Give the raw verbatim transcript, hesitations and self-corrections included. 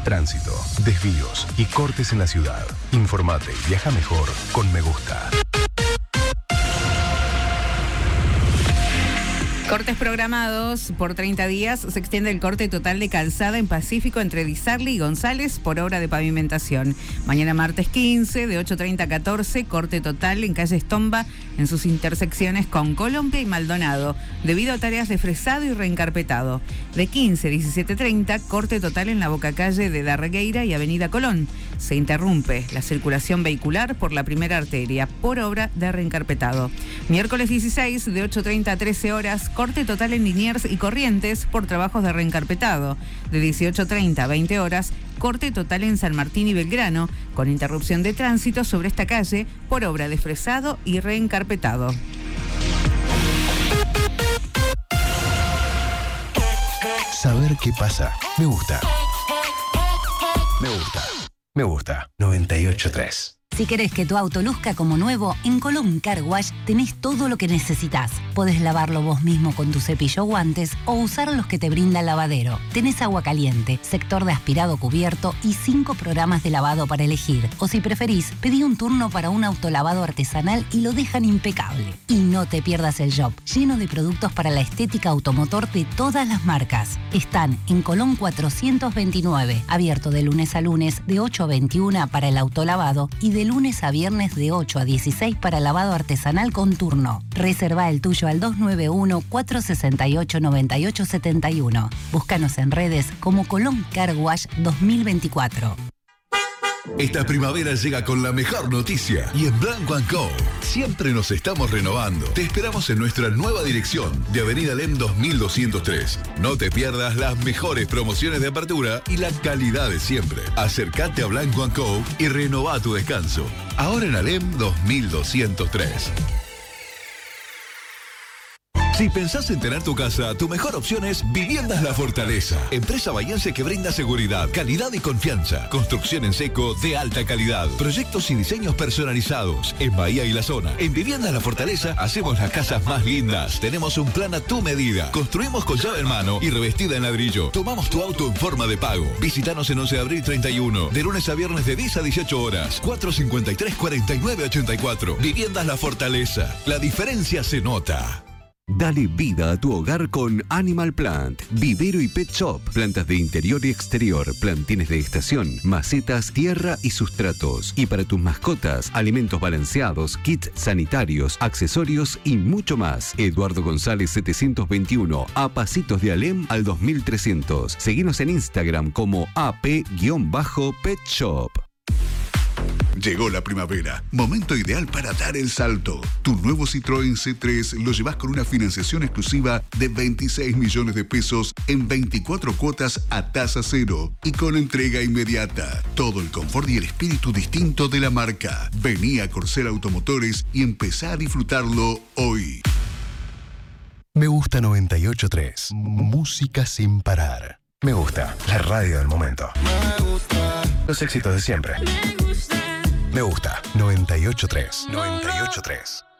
tránsito, desvíos y cortes en la ciudad. Informate y viaja mejor con Me Gusta. Cortes programados por treinta días. Se extiende el corte total de calzada en Pacífico entre Di Sarli y González por obra de pavimentación. Mañana martes quince, de ocho treinta a catorce, corte total en calle Estomba en sus intersecciones con Colombia y Maldonado, debido a tareas de fresado y reencarpetado. De quince a diecisiete treinta, corte total en la bocacalle de Darregueira y Avenida Colón. Se interrumpe la circulación vehicular por la primera arteria por obra de reencarpetado. Miércoles dieciséis, de ocho treinta a trece horas, corte total en Liniers y Corrientes por trabajos de reencarpetado. De dieciocho treinta a veinte horas, corte total en San Martín y Belgrano, con interrupción de tránsito sobre esta calle por obra de fresado y reencarpetado. Saber qué pasa. Me gusta. Me gusta. Me gusta. noventa y ocho tres. Si querés que tu auto luzca como nuevo, en Colón Car Wash tenés todo lo que necesitas. Podés lavarlo vos mismo con tu cepillo o guantes o usar los que te brinda el lavadero. Tenés agua caliente, sector de aspirado cubierto y cinco programas de lavado para elegir. O si preferís, pedí un turno para un autolavado artesanal y lo dejan impecable. Y no te pierdas el shop, lleno de productos para la estética automotor de todas las marcas. Están en Colón cuatrocientos veintinueve, abierto de lunes a lunes de ocho a veintiuna para el autolavado y de lunes a viernes de ocho a dieciséis para lavado artesanal con turno. Reserva el tuyo al dos nueve uno, cuatro seis ocho, nueve ocho siete uno. Búscanos en redes como Colón Car Wash dos mil veinticuatro. Esta primavera llega con la mejor noticia y en Blanco and Co. siempre nos estamos renovando. Te esperamos en nuestra nueva dirección de Avenida Lem dos mil doscientos tres. No te pierdas las mejores promociones de apertura y la calidad de siempre. Acércate a Blanco and Co. y renová tu descanso. Ahora en Alem dos mil doscientos tres. Si pensás en tener tu casa, tu mejor opción es Viviendas La Fortaleza. Empresa bahiense que brinda seguridad, calidad y confianza. Construcción en seco de alta calidad. Proyectos y diseños personalizados en Bahía y la zona. En Viviendas La Fortaleza hacemos las casas más lindas. Tenemos un plan a tu medida. Construimos con llave en mano y revestida en ladrillo. Tomamos tu auto en forma de pago. Visítanos en once de abril treinta y uno. De lunes a viernes de diez a dieciocho horas. cuatro cinco tres, cuatro nueve ocho cuatro. Viviendas La Fortaleza. La diferencia se nota. Dale vida a tu hogar con Animal Plant, vivero y pet shop, plantas de interior y exterior, plantines de estación, macetas, tierra y sustratos. Y para tus mascotas, alimentos balanceados, kits sanitarios, accesorios y mucho más. Eduardo González setecientos veintiuno, a pasitos de Alem al dos mil trescientos. Seguinos en Instagram como A P Pet Shop. Llegó la primavera, momento ideal para dar el salto. Tu nuevo Citroën C tres lo llevas con una financiación exclusiva de veintiséis millones de pesos en veinticuatro cuotas a tasa cero y con entrega inmediata. Todo el confort y el espíritu distinto de la marca. Vení a Corcel Automotores y empezá a disfrutarlo hoy. Me gusta noventa y ocho tres. Música sin parar. Me gusta, la radio del momento. Me gusta. Los éxitos de siempre. Me gusta. Me gusta noventa y ocho tres. noventa y ocho tres.